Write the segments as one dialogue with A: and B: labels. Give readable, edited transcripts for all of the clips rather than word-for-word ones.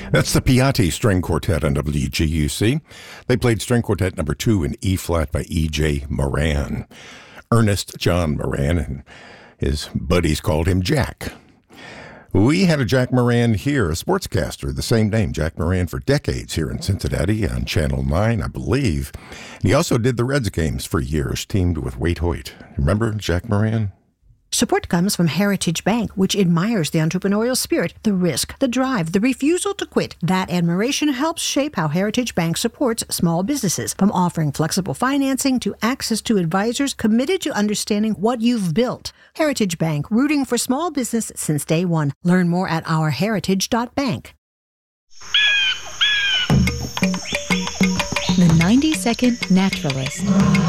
A: That's the Piatti String Quartet on WGUC. They played String Quartet number 2 in E-flat by E.J. Moran. Ernest John Moran, and his buddies called him Jack. We had a Jack Moran here, a sportscaster, the same name, Jack Moran, for decades here in Cincinnati on Channel 9, I believe. And he also did the Reds games for years, teamed with Wade Hoyt. Remember Jack Moran?
B: Support comes from Heritage Bank, which admires the entrepreneurial spirit, the risk, the drive, the refusal to quit. That admiration helps shape how Heritage Bank supports small businesses, from offering flexible financing to access to advisors committed to understanding what you've built. Heritage Bank, rooting for small business since day one. Learn more at ourheritage.bank.
C: The 90-Second Naturalist.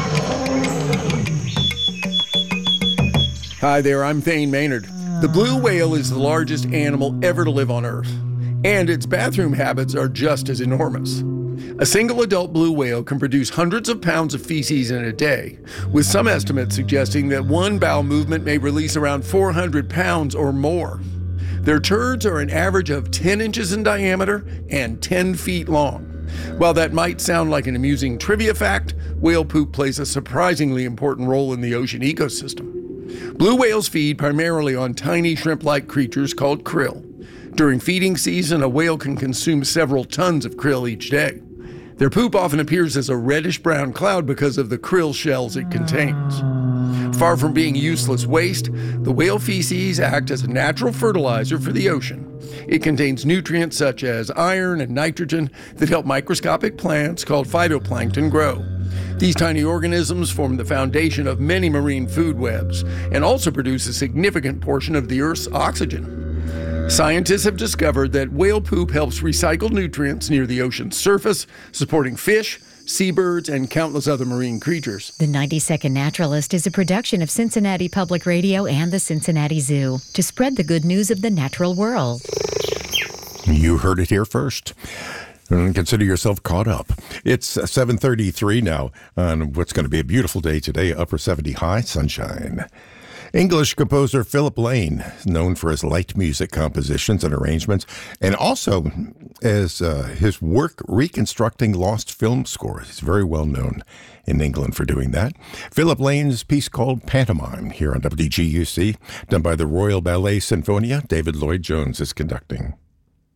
D: Hi there, I'm Thane Maynard. The blue whale is the largest animal ever to live on Earth, and its bathroom habits are just as enormous. A single adult blue whale can produce hundreds of pounds of feces in a day, with some estimates suggesting that one bowel movement may release around 400 pounds or more. Their turds are an average of 10 inches in diameter and 10 feet long. While that might sound like an amusing trivia fact, whale poop plays a surprisingly important role in the ocean ecosystem. Blue whales feed primarily on tiny shrimp-like creatures called krill. During feeding season, a whale can consume several tons of krill each day. Their poop often appears as a reddish-brown cloud because of the krill shells it contains. Far from being useless waste, the whale feces act as a natural fertilizer for the ocean. It contains nutrients such as iron and nitrogen that help microscopic plants called phytoplankton grow. These tiny organisms form the foundation of many marine food webs and also produce a significant portion of the Earth's oxygen. Scientists have discovered that whale poop helps recycle nutrients near the ocean's surface, supporting fish, seabirds, and countless other marine creatures.
C: The 90-Second Naturalist is a production of Cincinnati Public Radio and the Cincinnati Zoo to spread the good news of the natural world.
A: You heard it here first. And consider yourself caught up. It's 7:33 now on what's going to be a beautiful day today, upper 70 high, sunshine. English composer Philip Lane, known for his light music compositions and arrangements, and also as his work reconstructing lost film scores. He's very well known in England for doing that. Philip Lane's piece called Pantomime here on WGUC, done by the Royal Ballet Sinfonia. David Lloyd Jones is conducting.